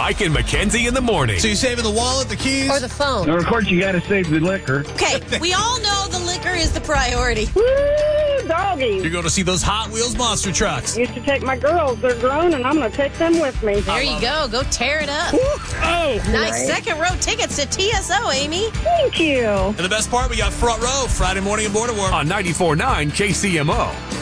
Mike and Mackenzie in the morning. So you saving the wallet, the keys? Or the phone. Now, of course, you got to save the liquor. Okay, we all know the liquor is the priority. Woo, doggy. You're going to see those Hot Wheels monster trucks. Used to take my girls. They're grown, and I'm going to take them with me. There you go. Go tear it up. Oh, Nice second row tickets to TSO, Amy. Thank you. And the best part, we got front row Friday morning in Border War. On 94.9 KCMO.